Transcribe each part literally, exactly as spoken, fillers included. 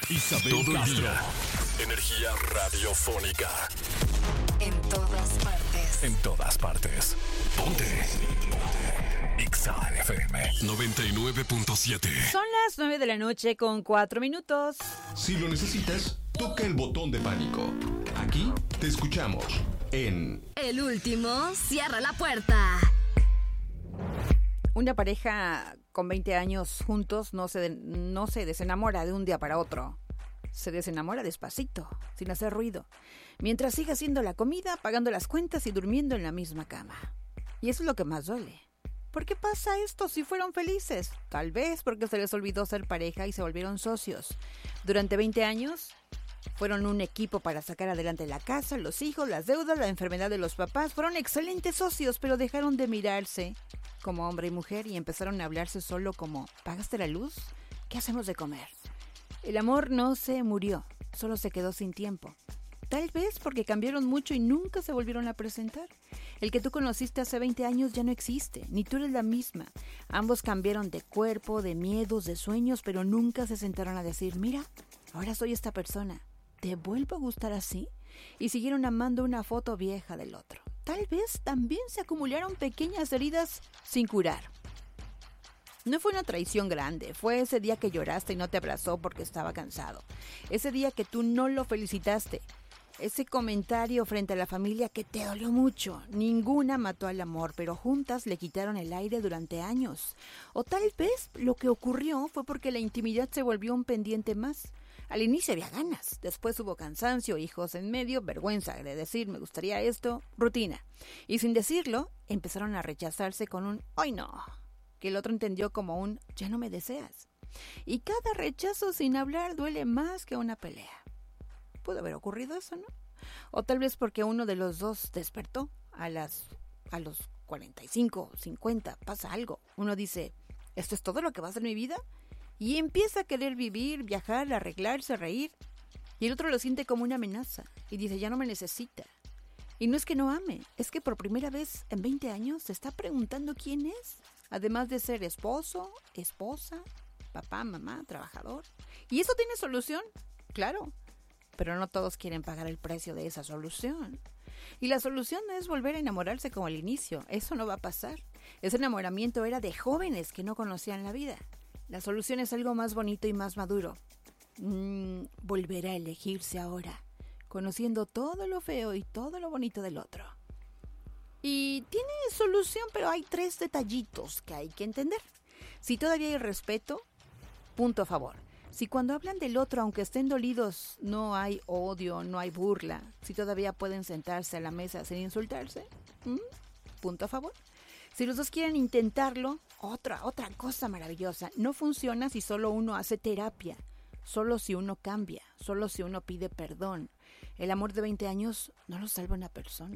Isabel Todo el día. Energía radiofónica. En todas partes. En todas partes. Ponte. Ixa F M noventa y nueve punto siete. Son las nueve de la noche con cuatro minutos. Si lo necesitas, toca el botón de pánico. Aquí te escuchamos en... El último cierra la puerta. Una pareja con veinte años juntos no se, no se desenamora de un día para otro. Se desenamora despacito, sin hacer ruido, mientras sigue haciendo la comida, pagando las cuentas y durmiendo en la misma cama. Y eso es lo que más duele. ¿Por qué pasa esto si fueron felices? Tal vez porque se les olvidó ser pareja y se volvieron socios. Durante veinte años fueron un equipo para sacar adelante la casa, los hijos, las deudas, la enfermedad de los papás. Fueron excelentes socios, pero dejaron de mirarse como hombre y mujer y empezaron a hablarse solo como ¿pagaste la luz? ¿Qué hacemos de comer? El amor no se murió, solo se quedó sin tiempo. Tal vez porque cambiaron mucho y nunca se volvieron a presentar. El que tú conociste hace veinte años ya no existe, ni tú eres la misma. Ambos cambiaron de cuerpo, de miedos, de sueños, pero nunca se sentaron a decir, mira, ahora soy esta persona, ¿te vuelvo a gustar así? Y siguieron amando una foto vieja del otro. Tal vez también se acumularon pequeñas heridas sin curar. No fue una traición grande, fue ese día que lloraste y no te abrazó porque estaba cansado. Ese día que tú no lo felicitaste. Ese comentario frente a la familia que te dolió mucho. Ninguna mató al amor, pero juntas le quitaron el aire durante años. O tal vez lo que ocurrió fue porque la intimidad se volvió un pendiente más. Al inicio había ganas, después hubo cansancio, hijos en medio, vergüenza de decir me gustaría esto, rutina. Y sin decirlo, empezaron a rechazarse con un ¡ay no!, que el otro entendió como un ya no me deseas. Y cada rechazo sin hablar duele más que una pelea. Pudo haber ocurrido eso, ¿no? O tal vez porque uno de los dos despertó a las a los cuarenta y cinco, cincuenta, pasa algo. Uno dice, ¿esto es todo lo que va a ser mi vida? Y empieza a querer vivir, viajar, arreglarse, reír. Y el otro lo siente como una amenaza y dice, ya no me necesita. Y no es que no ame, es que por primera vez en veinte años se está preguntando quién es. Además de ser esposo, esposa, papá, mamá, trabajador. ¿Y eso tiene solución? Claro. Pero no todos quieren pagar el precio de esa solución. Y la solución no es volver a enamorarse como al inicio. Eso no va a pasar. Ese enamoramiento era de jóvenes que no conocían la vida. La solución es algo más bonito y más maduro. Mm, volver a elegirse ahora, conociendo todo lo feo y todo lo bonito del otro. Y tiene solución, pero hay tres detallitos que hay que entender. Si todavía hay respeto, punto a favor. Si cuando hablan del otro, aunque estén dolidos, no hay odio, no hay burla, si todavía pueden sentarse a la mesa sin insultarse, ¿m? Punto a favor. Si los dos quieren intentarlo, otra, otra cosa maravillosa. No funciona si solo uno hace terapia, solo si uno cambia, solo si uno pide perdón. El amor de veinte años no lo salva una persona.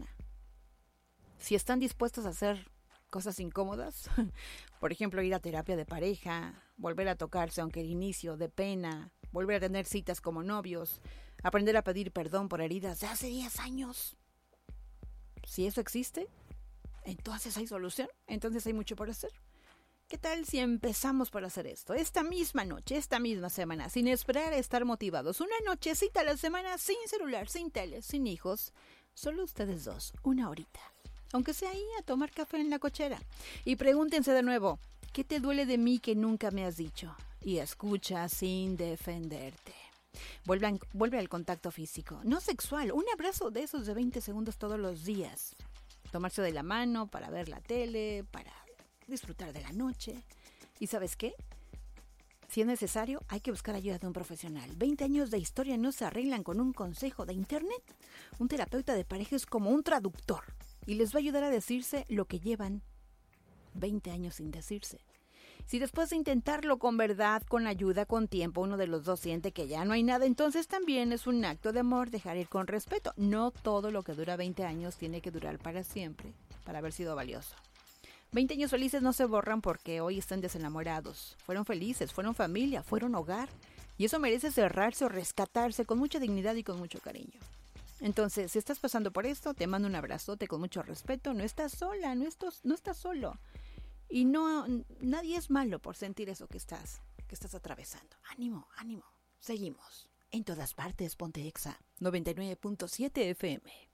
Si están dispuestos a hacer cosas incómodas, por ejemplo, ir a terapia de pareja, volver a tocarse aunque el inicio de pena, volver a tener citas como novios, aprender a pedir perdón por heridas de hace diez años. Si eso existe, entonces hay solución, entonces hay mucho por hacer. ¿Qué tal si empezamos por hacer esto? Esta misma noche, esta misma semana, sin esperar a estar motivados. Una nochecita a la semana, sin celular, sin tele, sin hijos. Solo ustedes dos, una horita. Aunque sea ahí a tomar café en la cochera. Y pregúntense de nuevo, ¿qué te duele de mí que nunca me has dicho? Y escucha sin defenderte. Vuelve, a, vuelve al contacto físico, no sexual. Un abrazo de esos de veinte segundos todos los días. Tomarse de la mano para ver la tele, para disfrutar de la noche. ¿Y sabes qué? Si es necesario, hay que buscar ayuda de un profesional. veinte años de historia no se arreglan con un consejo de internet. Un terapeuta de pareja es como un traductor y les va a ayudar a decirse lo que llevan veinte años sin decirse. Si después de intentarlo con verdad, con ayuda, con tiempo, uno de los dos siente que ya no hay nada, entonces también es un acto de amor dejar ir con respeto. No todo lo que dura veinte años tiene que durar para siempre, para haber sido valioso. veinte años felices no se borran porque hoy están desenamorados. Fueron felices, fueron familia, fueron hogar. Y eso merece cerrarse o rescatarse con mucha dignidad y con mucho cariño. Entonces, si estás pasando por esto, te mando un abrazote con mucho respeto. No estás sola, no estás, no estás solo. Y no, nadie es malo por sentir eso que estás, que estás atravesando. Ánimo, ánimo. Seguimos. En todas partes, Ponte Exa noventa y nueve punto siete F M.